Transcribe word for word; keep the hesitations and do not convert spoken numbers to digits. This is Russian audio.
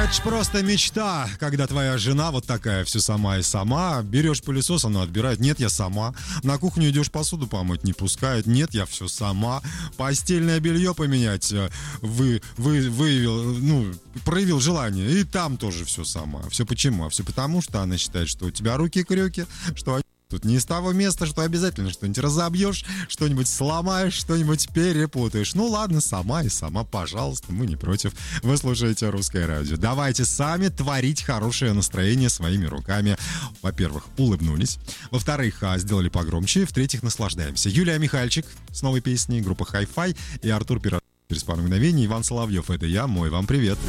Это ж просто мечта, когда твоя жена вот такая все сама и сама. Берешь пылесос, она отбирает. Нет, я сама. На кухню идешь, посуду помыть, не пускает. Нет, я все сама. Постельное белье поменять вы, вы, выявил, ну, проявил желание. И там тоже все сама. Все почему? А все потому, что она считает, что у тебя руки-крюки, что они тут не из того места, что обязательно что-нибудь разобьешь, что-нибудь сломаешь, что-нибудь перепутаешь. Ну ладно, сама и сама, пожалуйста, мы не против. Вы слушаете «Русское радио». Давайте сами творить хорошее настроение своими руками. Во-первых, улыбнулись. Во-вторых, сделали погромче. В-третьих, наслаждаемся. Юлия Михальчик с новой песней, группа Hi-Fi и Артур Пирожков. Через пару мгновений Иван Соловьев. Это я, мой вам привет.